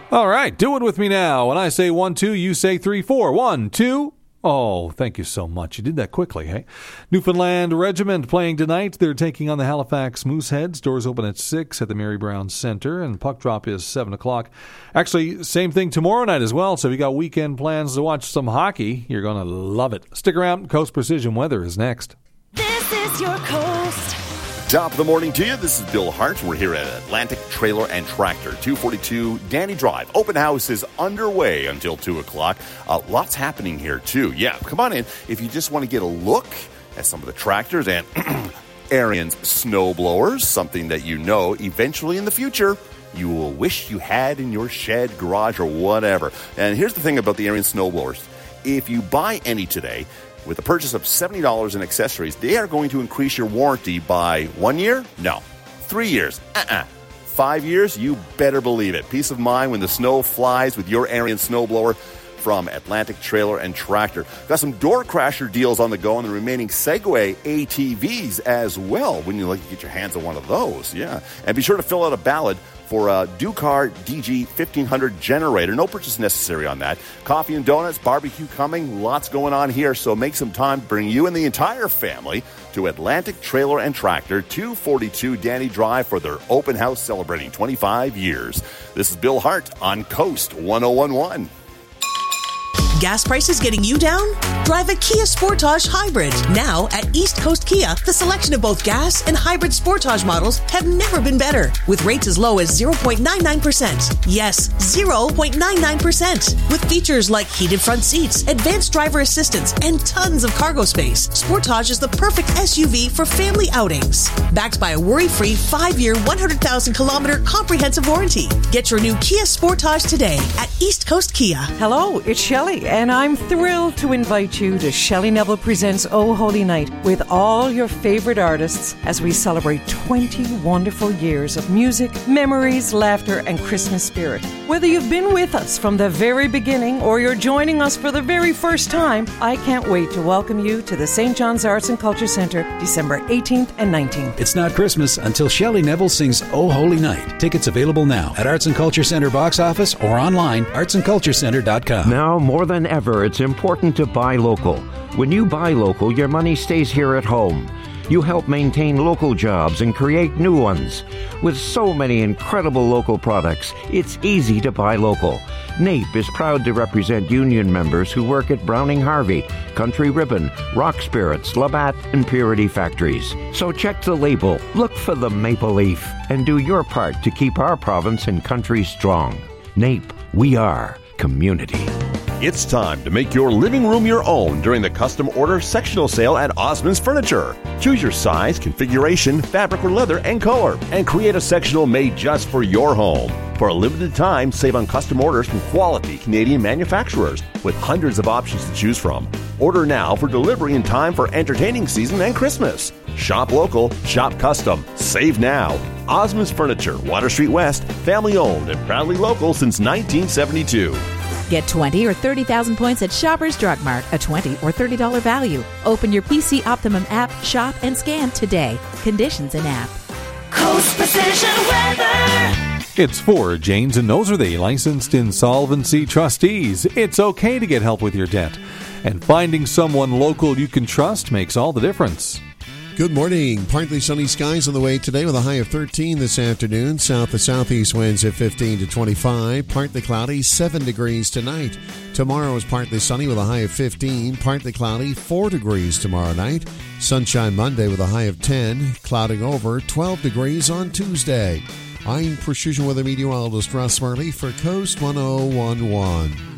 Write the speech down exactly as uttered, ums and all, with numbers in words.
All right, do it with me now. When I say one, two, you say three, four. One, two. Oh, thank you so much. You did that quickly, hey? Newfoundland Regiment playing tonight. They're taking on the Halifax Mooseheads. Doors open at six at the Mary Brown Centre, and puck drop is seven o'clock. Actually, same thing tomorrow night as well, so if you got weekend plans to watch some hockey, you're going to love it. Stick around. Coast Precision Weather is next. This is your Coast. Top of the morning to you. This is Bill Hart. We're here at Atlantic Trailer and Tractor, two forty-two Danny Drive. Open house is underway until two o'clock. Uh, lots happening here, too. Yeah, come on in. If you just want to get a look at some of the tractors and Ariens snow blowers, something that you know eventually in the future you will wish you had in your shed, garage, or whatever. And here's the thing about the Ariens snow blowers. If you buy any today, with a purchase of seventy dollars in accessories, they are going to increase your warranty by one year? No. Three years? Uh-uh. Five years? You better believe it. Peace of mind when the snow flies with your Ariens snowblower from Atlantic Trailer and Tractor. Got some door crasher deals on the go on the remaining Segway A T Vs as well. When you like to get your hands on one of those, yeah. And be sure to fill out a ballot for a Ducar D G fifteen hundred generator. No purchase necessary on that. Coffee and donuts, barbecue coming. Lots going on here, so make some time to bring you and the entire family to Atlantic Trailer and Tractor, two forty-two Danny Drive, for their open house celebrating twenty-five years. This is Bill Hart on Coast one oh one one. Gas prices getting you down? Drive a Kia Sportage Hybrid. Now at East Coast Kia, the selection of both gas and hybrid Sportage models have never been better. With rates as low as zero point nine nine percent. Yes, zero point nine nine percent. With features like heated front seats, advanced driver assistance, and tons of cargo space, Sportage is the perfect S U V for family outings. Backed by a worry-free five-year, one hundred thousand kilometer comprehensive warranty. Get your new Kia Sportage today at East Coast Kia. Hello, it's Shelley, and I'm thrilled to invite you to Shelley Neville Presents Oh Holy Night with all your favorite artists as we celebrate twenty wonderful years of music, memories, laughter, and Christmas spirit. Whether you've been with us from the very beginning or you're joining us for the very first time, I can't wait to welcome you to the Saint John's Arts and Culture Centre December eighteenth and nineteenth. It's not Christmas until Shelley Neville sings Oh Holy Night. Tickets available now at Arts and Culture Centre box office or online, arts and culture centre dot com. Now more than ever, it's important to buy local. When you buy local, your money stays here at home. You help maintain local jobs and create new ones. With so many incredible local products, it's easy to buy local. NAPE is proud to represent union members who work at Browning Harvey, Country Ribbon, Rock Spirits, Labatt, and Purity Factories. So check the label, look for the maple leaf, and do your part to keep our province and country strong. NAPE, we are community. It's time to make your living room your own during the custom order sectional sale at Osmond's Furniture. Choose your size, configuration, fabric or leather, and color, and create a sectional made just for your home. For a limited time, save on custom orders from quality Canadian manufacturers with hundreds of options to choose from. Order now for delivery in time for entertaining season and Christmas. Shop local, shop custom, save now. Osmond's Furniture, Water Street West, family owned and proudly local since nineteen seventy-two. Get twenty or thirty thousand points at Shoppers Drug Mart, a twenty or thirty dollars value. Open your P C Optimum app, shop, and scan today. Conditions in app. Coast Precision Weather. It's for Janes and Noseworthy, licensed insolvency trustees. It's okay to get help with your debt. And finding someone local you can trust makes all the difference. Good morning. Partly sunny skies on the way today with a high of thirteen this afternoon. South to southeast winds at fifteen to twenty-five. Partly cloudy, seven degrees tonight. Tomorrow is partly sunny with a high of fifteen. Partly cloudy, four degrees tomorrow night. Sunshine Monday with a high of ten. Clouding over, twelve degrees on Tuesday. I'm Precision Weather Meteorologist Russ Marley for Coast one oh one one.